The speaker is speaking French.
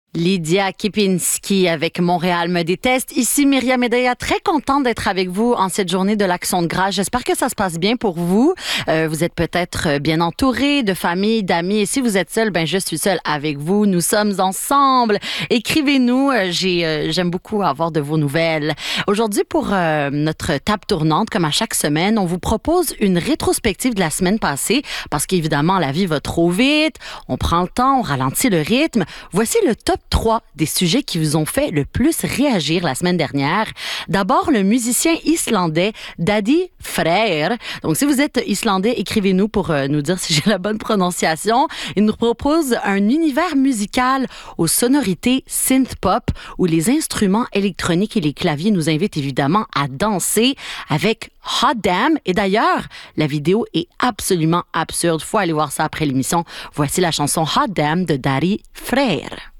Lydia Kipinski avec Montréal me déteste. Ici Myriam Edaya, très contente d'être avec vous en cette journée de l'Action de grâce. J'espère que ça se passe bien pour vous. Vous êtes peut-être bien entouré de famille, d'amis. Et si vous êtes seul, je suis seule avec vous. Nous sommes ensemble. Écrivez-nous. J'aime beaucoup avoir de vos nouvelles. Aujourd'hui, pour notre table tournante, comme à chaque semaine, on vous propose une rétrospective de la semaine passée parce qu'évidemment, la vie va trop vite. On prend le temps, on ralentit le rythme. Voici le top 3 des sujets qui vous ont fait le plus réagir la semaine dernière. D'abord, le musicien islandais Daði Freyr. Donc, si vous êtes islandais, écrivez-nous pour nous dire si j'ai la bonne prononciation. Il nous propose un univers musical aux sonorités synth-pop où les instruments électroniques et les claviers nous invitent évidemment à danser avec Hot Damn. Et d'ailleurs, la vidéo est absolument absurde. Faut aller voir ça après l'émission. Voici la chanson Hot Damn de Daði Freyr.